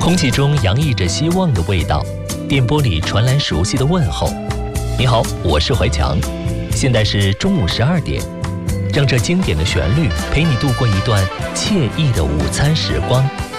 空气中洋溢着希望的味道，电波里传来熟悉的问候。你好，我是怀强，现在是中午12点，让这经典的旋律陪你度过一段惬意的午餐时光。